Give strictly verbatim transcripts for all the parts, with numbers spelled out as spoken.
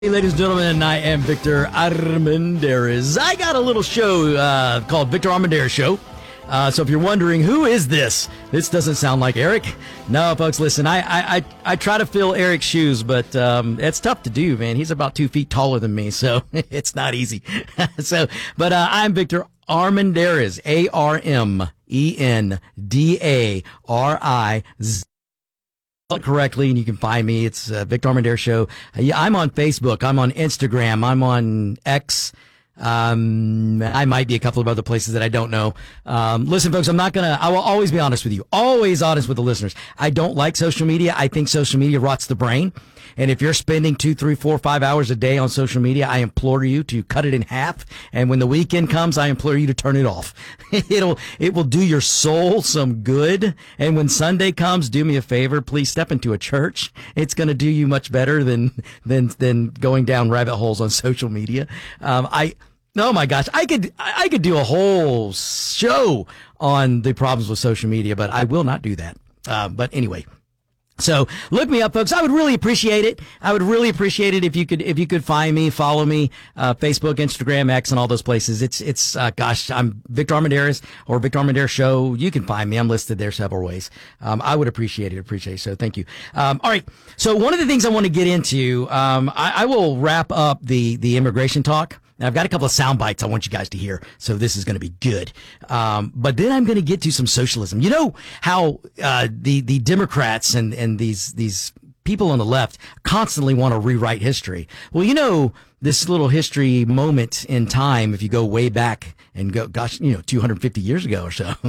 Hey, ladies and gentlemen, I am Victor Armendariz. I got a little show uh, called Victor Armendariz Show. Uh, so if you're wondering, who is this? This doesn't sound like Eric. No, folks, listen, I I, I, I try to fill Eric's shoes, but um, it's tough to do, man. He's about two feet taller than me, so it's not easy. so, But uh, I'm Victor Armendariz, A R M E N D A R I Z. Correctly, and you can find me. It's uh, Victor Armendariz Show. Uh, yeah, I'm on Facebook. I'm on Instagram. I'm on X. Um, I might be a couple of other places that I don't know. Um, listen, folks, I'm not gonna. I will always be honest with you. Always honest with the listeners. I don't like social media. I think social media rots the brain. And if you're spending two, three, four, five hours a day on social media, I implore you to cut it in half. And when the weekend comes, I implore you to turn it off. It'll, it will do your soul some good. And when Sunday comes, do me a favor, please step into a church. It's going to do you much better than, than, than going down rabbit holes on social media. Um, I, oh my gosh, I could, I could do a whole show on the problems with social media, but I will not do that. Uh, but anyway. So look me up, folks. I would really appreciate it. I would really appreciate it if you could, if you could find me, follow me, uh, Facebook, Instagram, X, and all those places. It's, it's, uh, gosh, I'm Victor Armendariz or Victor Armendariz Show. You can find me. I'm listed there several ways. Um, I would appreciate it. Appreciate it. So thank you. Um, all right. So one of the things I want to get into, um, I, I will wrap up the, the immigration talk. Now, I've got a couple of sound bites I want you guys to hear, so this is going to be good. Um, but then I'm going to get to some socialism. You know how uh, the the Democrats and and these these people on the left constantly want to rewrite history. Well, you know this little history moment in time, if you go way back and go, gosh, you know, two hundred fifty years ago or so,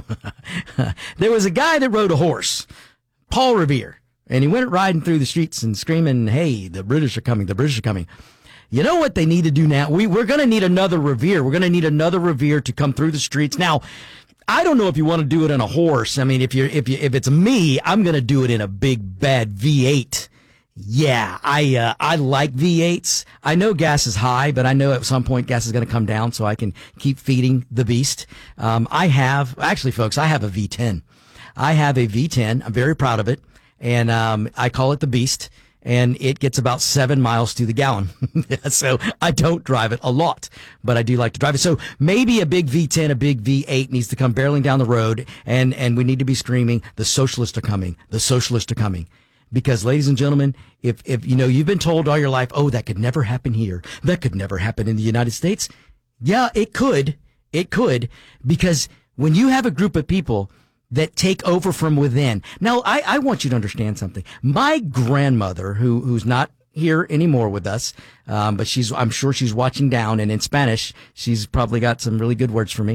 there was a guy that rode a horse, Paul Revere, and he went riding through the streets and screaming, "Hey, the British are coming! The British are coming!" You know what they need to do now? We, we're going to need another Revere. We're going to need another Revere to come through the streets. Now, I don't know if you want to do it on a horse. I mean, if you're, if you, if it's me, I'm going to do it in a big bad V eight. Yeah, I, uh, I like V eights. I know gas is high, but I know at some point gas is going to come down so I can keep feeding the beast. Um, I have, actually, folks, I have a V ten. I have a V ten. I'm very proud of it. And, um, I call it the beast. And it gets about seven miles to the gallon. So I don't drive it a lot, but I do like to drive it. So maybe a big V ten, a big V eight needs to come barreling down the road, and, and we need to be screaming, the socialists are coming, the socialists are coming. Because, ladies and gentlemen, if, if, you know, you've been told all your life, oh, that could never happen here. That could never happen in the United States. Yeah, it could. It could. Because when you have a group of people that take over from within. Now, I, I want you to understand something. My grandmother, who who's not here anymore with us, um, but she's I'm sure she's watching down, and in Spanish, she's probably got some really good words for me.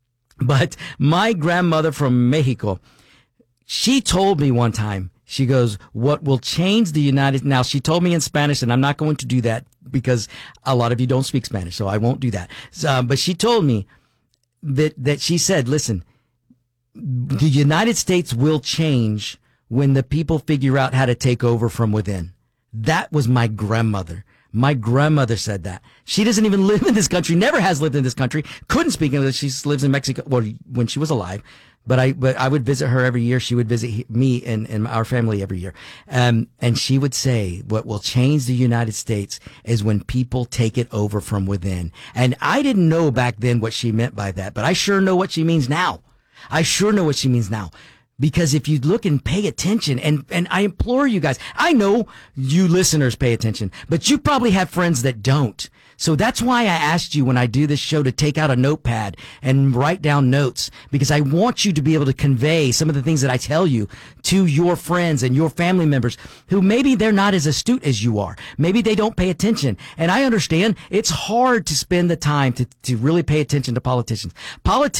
But my grandmother from Mexico, she told me one time, she goes, what will change the United... Now, she told me in Spanish, and I'm not going to do that because a lot of you don't speak Spanish, so I won't do that. So, but she told me that that she said, listen, the United States will change when the people figure out how to take over from within. That was my grandmother. My grandmother said that. She doesn't even live in this country, never has lived in this country, couldn't speak English. She lives in Mexico, well, when she was alive. But I, but I would visit her every year. She would visit me and, and our family every year. Um, and she would say, what will change the United States is when people take it over from within. And I didn't know back then what she meant by that, but I sure know what she means now. I sure know what she means now. Because if you look and pay attention, and, and I implore you guys, I know you listeners pay attention, but you probably have friends that don't. So that's why I asked you when I do this show to take out a notepad and write down notes, because I want you to be able to convey some of the things that I tell you to your friends and your family members who maybe they're not as astute as you are. Maybe they don't pay attention. And I understand it's hard to spend the time to, to really pay attention to politicians. Politicians